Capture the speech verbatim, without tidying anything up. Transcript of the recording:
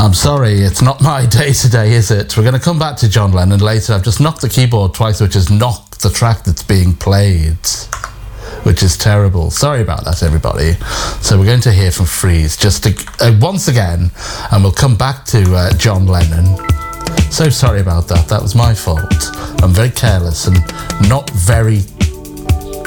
I'm sorry, it's not my day today, is it? We're going to come back to John Lennon later. I've just knocked the keyboard twice, which has knocked the track that's being played, which is terrible. Sorry about that, everybody. So we're going to hear from Freeze just to, uh, once again, and we'll come back to uh, John Lennon. So sorry about that. That was my fault. I'm very careless and not very